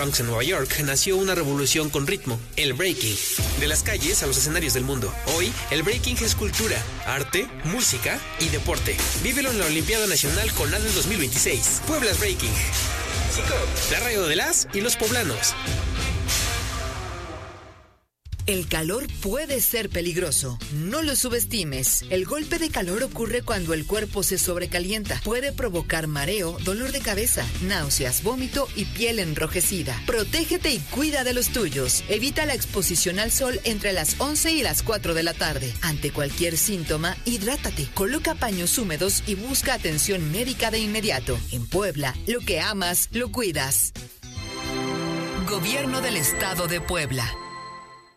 Bronx, en Nueva York, nació una revolución con ritmo, el breaking. De las calles a los escenarios del mundo. Hoy, el breaking es cultura, arte, música y deporte. Vívelo en la Olimpiada Nacional CONADE 2026. Puebla's Breaking. La radio de las y los poblanos. El calor puede ser peligroso. No lo subestimes. El golpe de calor ocurre cuando el cuerpo se sobrecalienta. Puede provocar mareo, dolor de cabeza, náuseas, vómito y piel enrojecida. Protégete y cuida de los tuyos. Evita la exposición al sol entre las 11 y las 4 de la tarde. Ante cualquier síntoma, hidrátate. Coloca paños húmedos y busca atención médica de inmediato. En Puebla, lo que amas, lo cuidas. Gobierno del Estado de Puebla.